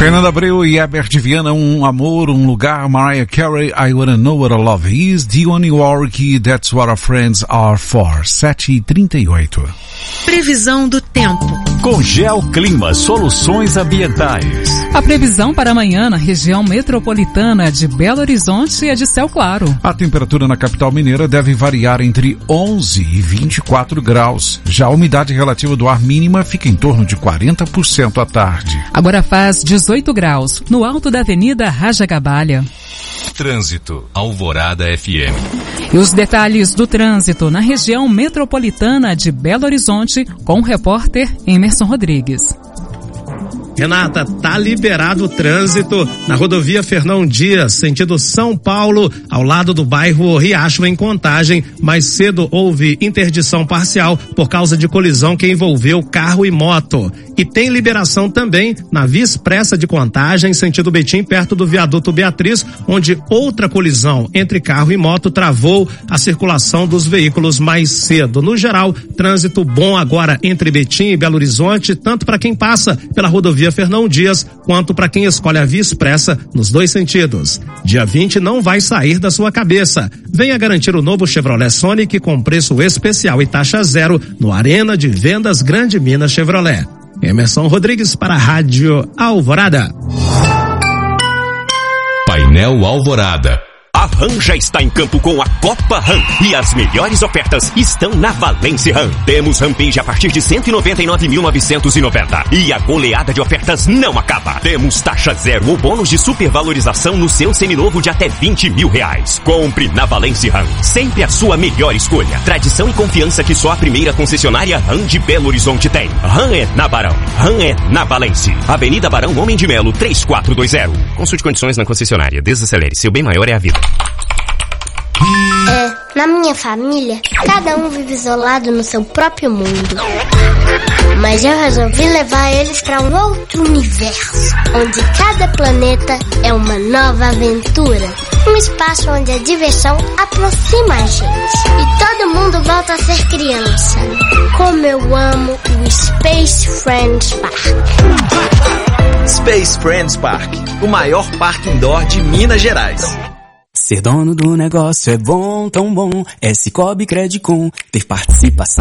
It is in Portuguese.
Fernanda Abreu e Herbert Viana, Um Amor, Um Lugar. Mariah Carey, I Wanna Know What a Love Is. Dionne Warwick, That's What Our Friends Are For. 7h38. Previsão do tempo. Com Geoclima Soluções Ambientais. A previsão para amanhã na região metropolitana de Belo Horizonte é de céu claro. A temperatura na capital mineira deve variar entre 11 e 24 graus. Já a umidade relativa do ar mínima fica em torno de 40% à tarde. Agora faz 18 graus, no alto da Avenida Rajagabalha. Trânsito, Alvorada FM. E os detalhes do trânsito na região metropolitana de Belo Horizonte com o repórter Emerson Rodrigues. Renata, tá liberado o trânsito na rodovia Fernão Dias, sentido São Paulo, ao lado do bairro Riacho, em Contagem. Mais cedo houve interdição parcial por causa de colisão que envolveu carro e moto. E tem liberação também na Via Expressa de Contagem, sentido Betim, perto do viaduto Beatriz, onde outra colisão entre carro e moto travou a circulação dos veículos mais cedo. No geral, trânsito bom agora entre Betim e Belo Horizonte, tanto para quem passa pela rodovia Fernão Dias, quanto para quem escolhe a Via Expressa nos dois sentidos. Dia 20 não vai sair da sua cabeça. Venha garantir o novo Chevrolet Sonic com preço especial e taxa zero no Arena de Vendas Grande Minas Chevrolet. Emerson Rodrigues para a Rádio Alvorada. Painel Alvorada. A RAM já está em campo com a Copa RAM e as melhores ofertas estão na Valência RAM. Temos Rampage a partir de 199.990 e a goleada de ofertas não acaba. Temos taxa zero ou bônus de supervalorização no seu seminovo de até R$20 mil. Compre na Valência RAM, sempre a sua melhor escolha. Tradição e confiança que só a primeira concessionária RAM de Belo Horizonte tem. RAM é na Barão, RAM é na Valência. Avenida Barão Homem de Melo 3420. Consulte condições na concessionária. Desacelere, seu bem maior é a vida. Na minha família, cada um vive isolado no seu próprio mundo. Mas eu resolvi levar eles para um outro universo, onde cada planeta é uma nova aventura. Um espaço onde a diversão aproxima a gente e todo mundo volta a ser criança. Como eu amo o Space Friends Park. Space Friends Park, o maior parque indoor de Minas Gerais. Ser dono do negócio é bom, tão bom. É Cicobi Credicom. Ter participação